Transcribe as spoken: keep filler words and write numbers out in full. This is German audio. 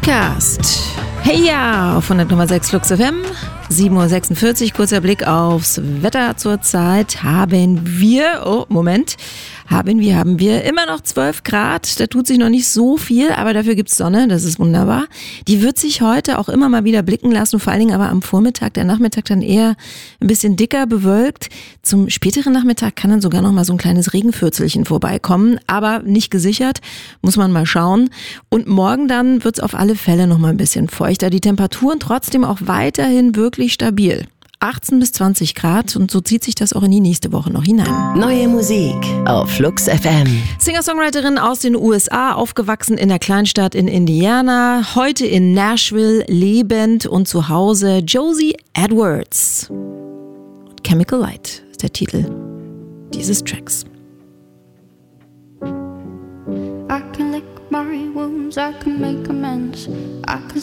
Podcast. Hey ja, auf hundert Komma sechs Flux F M, sieben Uhr sechsundvierzig, kurzer Blick aufs Wetter zurzeit. Haben wir, oh Moment, haben wir, haben wir immer noch zwölf Grad, da tut sich noch nicht so viel, aber dafür gibt's Sonne, das ist wunderbar. Die wird sich heute auch immer mal wieder blicken lassen, vor allen Dingen aber am Vormittag, der Nachmittag dann eher ein bisschen dicker bewölkt. Zum späteren Nachmittag kann dann sogar noch mal so ein kleines Regenfürzelchen vorbeikommen, aber nicht gesichert, muss man mal schauen. Und morgen dann wird's auf alle Fälle noch mal ein bisschen feuchter, die Temperaturen trotzdem auch weiterhin wirklich stabil. achtzehn bis zwanzig Grad und so zieht sich das auch in die nächste Woche noch hinein. Neue Musik auf Flux F M. Singer-Songwriterin aus den U S A, aufgewachsen in der Kleinstadt in Indiana, heute in Nashville lebend und zu Hause Josie Edwards. Chemical Light ist der Titel dieses Tracks. I can lick my wounds, I can make amends, I can